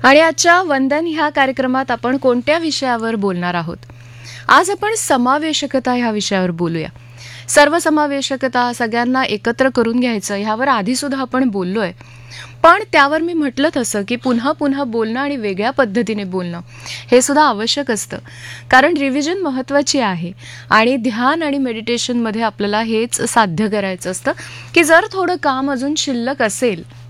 आणि आजच्या वंदन ह्या कार्यक्रमात आपण कोणत्या विषयावर बोलणार आहोत? आज आपण समावेशकता ह्या विषयावर बोलूया. सर्वसमावेशकता, सगळ्यांना एकत्र करून घ्यायचं, ह्यावर आधी सुद्धा आपण बोललोय. पण त्यावर मी म्हटलं तसं की पुन्हा पुन्हा बोलणं आणि वेगळ्या पद्धतीने बोलणं हे सुद्धा आवश्यक असतं. कारण रिव्हिजन महत्त्वाची आहे आणि ध्यान आणि मेडिटेशनमध्ये आपल्याला हेच साध्य करायचं असतं की जर थोडं काम अजून शिल्लक असेल